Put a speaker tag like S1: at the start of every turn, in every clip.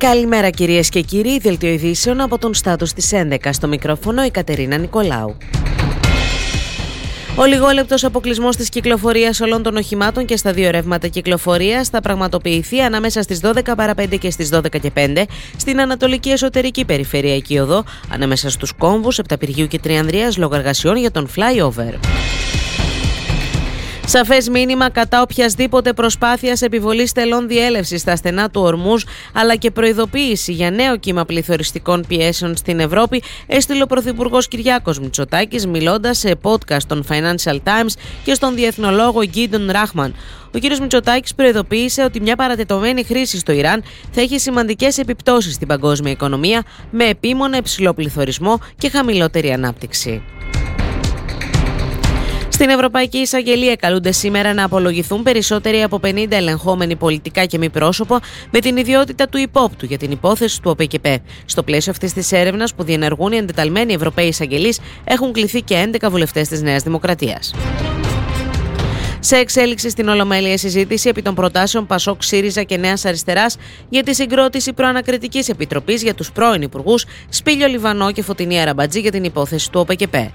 S1: Καλημέρα κυρίες και κύριοι, δελτίο ειδήσεων από τον Στάτους της 11. Στο μικρόφωνο η Κατερίνα Νικολάου. Ο λιγόλεπτος αποκλεισμός της κυκλοφορίας όλων των οχημάτων και στα δύο ρεύματα κυκλοφορίας θα πραγματοποιηθεί ανάμεσα στις 12 παρά 5 και στις 12 και 5 στην Ανατολική Εσωτερική Περιφερειακή Οδό, ανάμεσα στους κόμβους Επταπηργίου και Τριανδρίας λόγω εργασιών για τον flyover. Σαφές μήνυμα κατά οποιασδήποτε προσπάθειας επιβολής τελών διέλευσης στα στενά του Ορμούζ, αλλά και προειδοποίηση για νέο κύμα πληθωριστικών πιέσεων στην Ευρώπη, έστειλε ο Πρωθυπουργός Κυριάκος Μητσοτάκης μιλώντας σε podcast των Financial Times και στον διεθνολόγο Γκίντον Ράχμαν. Ο κ. Μητσοτάκης προειδοποίησε ότι μια παρατετωμένη χρήση στο Ιράν θα έχει σημαντικές επιπτώσεις στην παγκόσμια οικονομία, με επίμονα υψηλό πληθωρισμό και χαμηλότερη ανάπτυξη. Στην Ευρωπαϊκή Εισαγγελία καλούνται σήμερα να απολογηθούν περισσότεροι από 50 ελεγχόμενοι πολιτικά και μη πρόσωπο με την ιδιότητα του υπόπτου για την υπόθεση του ΟΠΕΚΕΠΕ. Στο πλαίσιο αυτής της έρευνας που διενεργούν οι εντεταλμένοι Ευρωπαίοι εισαγγελείς, έχουν κληθεί και 11 βουλευτές της Νέας Δημοκρατίας. Σε εξέλιξη στην Ολομέλεια συζήτηση επί των προτάσεων Πασόκ, ΣΥΡΙΖΑ και Νέας Αριστεράς για τη συγκρότηση προανακριτικής επιτροπής για τους πρώην υπουργούς Σπύλιο Λιβανό και Φωτεινή Αραμπατζή για την υπόθεση του ΟΠΕΚΕΠΕ.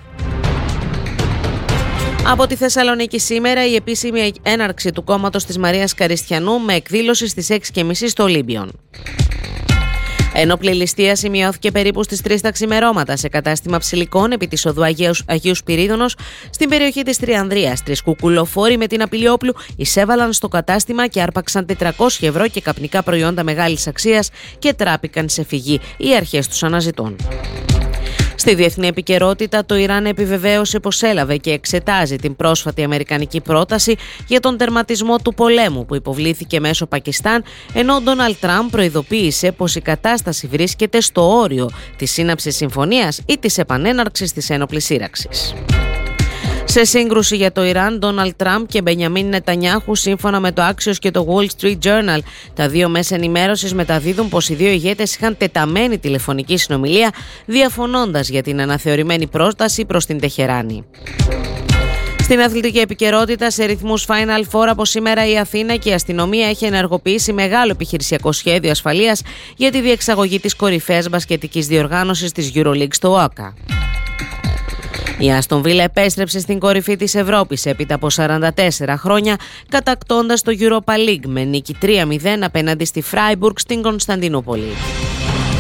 S1: Από τη Θεσσαλονίκη σήμερα η επίσημη έναρξη του κόμματος της Μαρίας Καριστιανού με εκδήλωση στις 6:30 στο Ολύμπιον. Ένοπλη ληστεία σημειώθηκε περίπου στις 3 τα ξημερώματα σε κατάστημα ψηλικών επί της οδού Αγίου Σπυρίδωνος στην περιοχή της Τριανδρίας. 3 κουκουλοφόροι με την απειλή όπλου εισέβαλαν στο κατάστημα και άρπαξαν 400 ευρώ και καπνικά προϊόντα μεγάλης αξίας και τράπηκαν σε φυγή. Οι αρχές τους αναζητούν. Στη διεθνή επικαιρότητα, το Ιράν επιβεβαίωσε πως έλαβε και εξετάζει την πρόσφατη αμερικανική πρόταση για τον τερματισμό του πολέμου που υποβλήθηκε μέσω Πακιστάν, ενώ ο Ντόναλντ Τραμπ προειδοποίησε πως η κατάσταση βρίσκεται στο όριο της σύναψης συμφωνίας ή της επανέναρξης της ένοπλης σύραξης. Σε σύγκρουση για το Ιράν, Ντόναλντ Τραμπ και Μπενιαμίν Νετανιάχου, σύμφωνα με το Axios και το Wall Street Journal, τα δύο μέσα ενημέρωσης μεταδίδουν πως οι δύο ηγέτες είχαν τεταμένη τηλεφωνική συνομιλία, διαφωνώντας για την αναθεωρημένη πρόταση προς την Τεχεράνη. Στην αθλητική επικαιρότητα, σε ρυθμούς Final Four από σήμερα η Αθήνα και η αστυνομία έχει ενεργοποιήσει μεγάλο επιχειρησιακό σχέδιο ασφαλείας για τη διεξαγωγή της κορυφαίας μπασκετικής διοργάνωσης της EuroLeague στο ΟΑΚΑ. Η Άστον Βίλα επέστρεψε στην κορυφή της Ευρώπης έπειτα από 44 χρόνια, κατακτώντας το Europa League με νίκη 3-0 απέναντι στη Φράιμπουργκ στην Κωνσταντινούπολη.